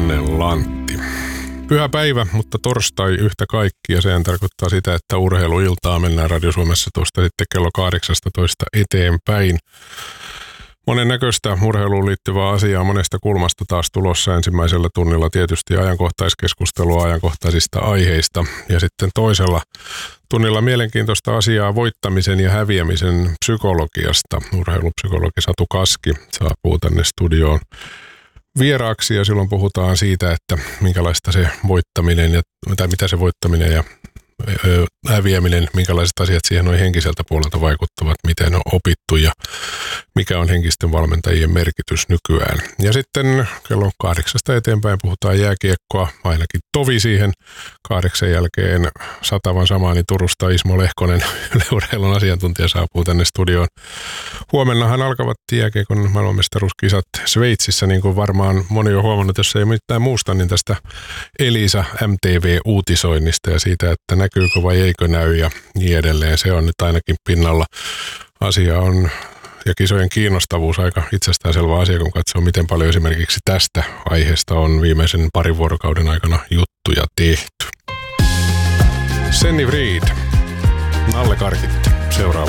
Janne Lantti. Pyhä päivä, mutta torstai yhtä kaikki, ja sehän tarkoittaa sitä, että urheiluiltaa mennään Radio Suomessa tuosta sitten kello 18 eteenpäin. Monen näköistä urheiluun liittyvää asiaa monesta kulmasta taas tulossa. Ensimmäisellä tunnilla tietysti ajankohtaiskeskustelua ajankohtaisista aiheista, ja sitten toisella tunnilla mielenkiintoista asiaa voittamisen ja häviämisen psykologiasta. Urheilupsykologi Satu Kaski saapuu tänne studioon vieraaksi, ja silloin puhutaan siitä, että minkälaista se voittaminen tai mitä se voittaminen ja häviäminen, minkälaiset asiat siihen noin henkiseltä puolelta vaikuttavat, miten on opittu ja mikä on henkisten valmentajien merkitys nykyään. Ja sitten kello 8 eteenpäin puhutaan jääkiekkoa, ainakin tovi siihen 8 jälkeen satavan samaani Turusta Ismo Lehkonen, urheilun asiantuntija, saapuu tänne studioon. Huomennahan alkavat jääkiekon maailmanmestaruuskisat Sveitsissä, niin kuin varmaan moni on huomannut, jos ei mitään muusta, niin tästä Elisa MTV-uutisoinnista ja siitä, että näkyykö vai eikö näy ja niin edelleen. Se on nyt ainakin pinnalla. Asia on ja kisojen kiinnostavuus aika itsestäänselvä asia, kun katsoo, miten paljon esimerkiksi tästä aiheesta on viimeisen parin vuorokauden aikana juttuja tehty. Senni Vriid, Nalle Karkitti, seuraava.